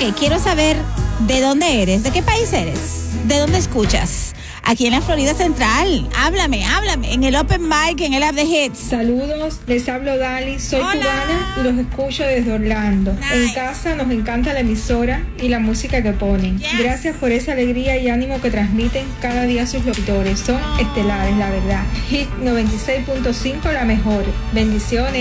Ok, quiero saber de dónde eres, de qué país eres, de dónde escuchas. Aquí en la Florida Central, háblame, en el Open Mic, en el App de Hits. Saludos, les hablo Dali, soy cubana y los escucho desde Orlando. Nice. En casa nos encanta la emisora y la música que ponen. Yes. Gracias por esa alegría y ánimo que transmiten cada día sus locutores. Son estelares, la verdad. Hit 96.5, la mejor. Bendiciones.